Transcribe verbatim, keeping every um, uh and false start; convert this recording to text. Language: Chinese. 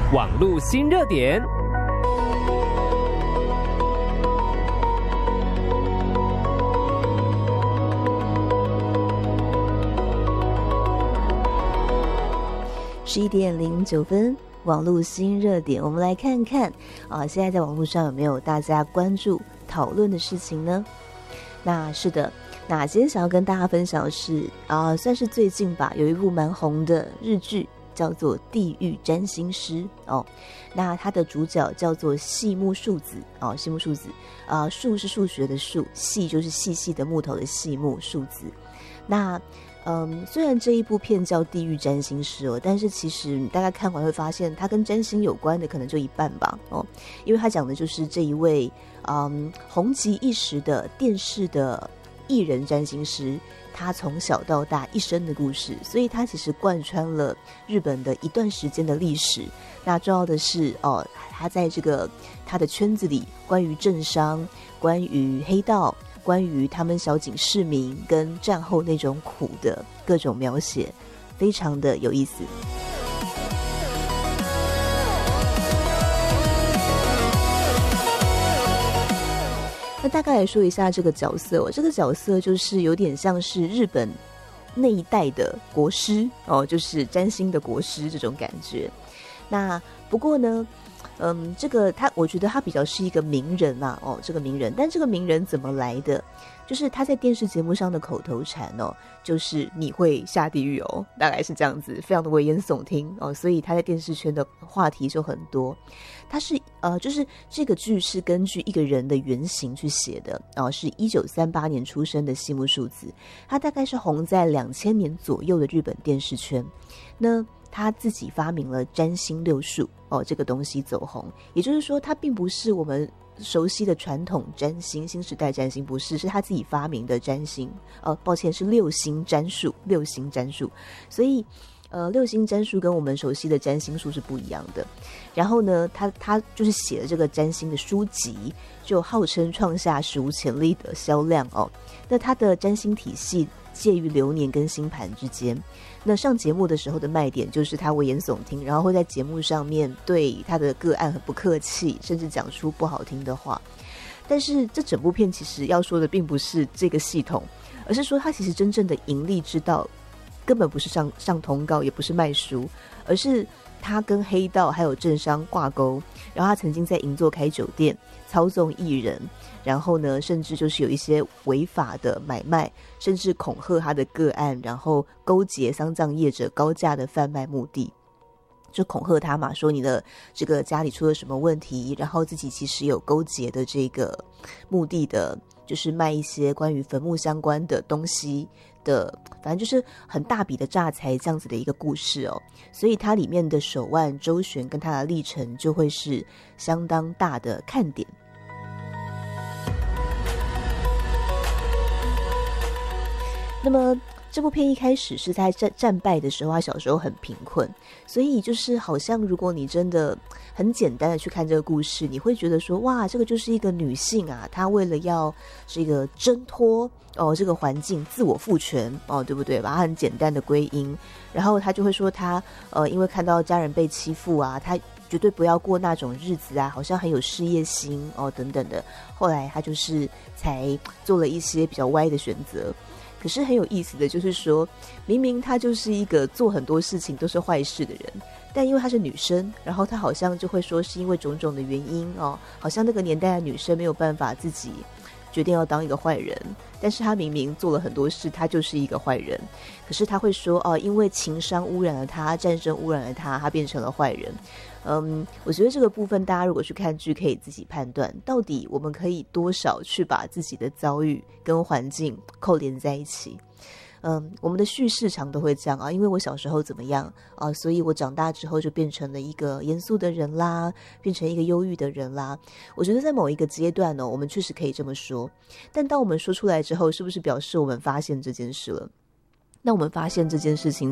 网络新热点。 十一点零九分，网络新热点，我们来看看啊，现在在网络上有没有大家关注讨论的事情呢？那是的，那今天想要跟大家分享的是啊，算是最近吧，有一部蛮红的日剧，叫做《地狱占星师》哦。那它的主角叫做细木树子哦，细木树子啊，树是数学的树，细就是细细的木头的细木树子。那嗯，虽然这一部片叫《地狱占星师》哦，但是其实你大概看完会发现，它跟占星有关的可能就一半吧哦，因为它讲的就是这一位嗯红极一时的电视的艺人占星师，他从小到大一生的故事，所以他其实贯穿了日本的一段时间的历史。那重要的是哦，他在这个他的圈子里，关于政商，关于黑道，关于他们小井市民跟战后那种苦的各种描写，非常的有意思。那大概来说一下这个角色哦，这个角色就是有点像是日本那一代的国师哦，就是占星的国师这种感觉。那不过呢，嗯，这个他，我觉得他比较是一个名人啊，哦，这个名人，但这个名人怎么来的？就是他在电视节目上的口头禅哦，就是你会下地狱哦，大概是这样子，非常的危言耸听哦，所以他在电视圈的话题就很多。他是呃，就是这个剧是根据一个人的原型去写的哦，是一九三八年出生的细木树子，他大概是红在两千年左右的日本电视圈。那他自己发明了占星六术哦，这个东西走红，也就是说，他并不是我们熟悉的传统占星，新时代占星不是，是他自己发明的占星。呃，抱歉，是六星占术，六星占术。所以，呃，六星占术跟我们熟悉的占星术是不一样的。然后呢，他他就是写了这个占星的书籍，就号称创下史无前例的销量哦。那他的占星体系介于流年跟星盘之间。那上节目的时候的卖点就是他危言耸听，然后会在节目上面对他的个案很不客气，甚至讲出不好听的话。但是这整部片其实要说的并不是这个系统，而是说他其实真正的盈利之道根本不是上上通告，也不是卖书，而是他跟黑道还有政商挂钩。然后他曾经在银座开酒店，操纵艺人，然后呢，甚至就是有一些违法的买卖，甚至恐吓他的个案，然后勾结丧葬业者高价的贩卖墓地，就恐吓他嘛，说你的这个家里出了什么问题，然后自己其实有勾结的这个墓地的，就是卖一些关于坟墓相关的东西的，反正就是很大笔的诈财这样子的一个故事哦。所以它里面的手腕周旋跟它的历程就会是相当大的看点。那么这部片一开始是在战战败的时候，他小时候很贫困，所以就是好像如果你真的很简单的去看这个故事，你会觉得说，哇，这个就是一个女性啊，她为了要这个挣脱哦这个环境，自我赋权哦，对不对？把它很简单的归因，然后她就会说她呃因为看到家人被欺负啊，她绝对不要过那种日子啊，好像很有事业心哦等等的。后来她就是才做了一些比较歪的选择。可是很有意思的就是说，明明她就是一个做很多事情都是坏事的人，但因为她是女生，然后她好像就会说是因为种种的原因哦，好像那个年代的女生没有办法自己决定要当一个坏人，但是她明明做了很多事，她就是一个坏人。可是她会说哦，因为情商污染了她，战争污染了她，她变成了坏人。嗯，我觉得这个部分大家如果去看剧，可以自己判断，到底我们可以多少去把自己的遭遇跟环境扣连在一起。嗯，我们的叙事常都会这样啊，因为我小时候怎么样啊，所以我长大之后就变成了一个严肃的人啦，变成一个忧郁的人啦。我觉得在某一个阶段呢、哦，我们确实可以这么说，但当我们说出来之后，是不是表示我们发现这件事了？那我们发现这件事情